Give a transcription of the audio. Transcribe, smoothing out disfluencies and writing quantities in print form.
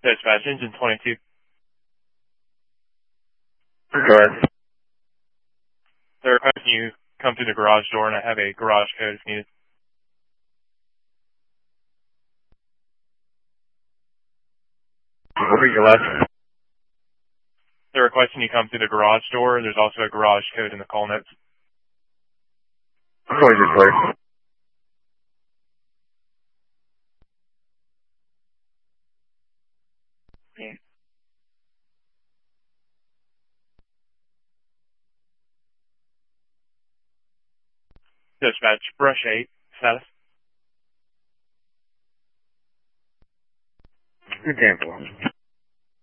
Dispatch, engine 22. Correct. They're requesting you come through the garage door, and I have a garage code if needed. Repeat your last. They're requesting you come through the garage door. There's also a garage code in the call notes. Noise is clear. Dispatch, brush 8, status. Example.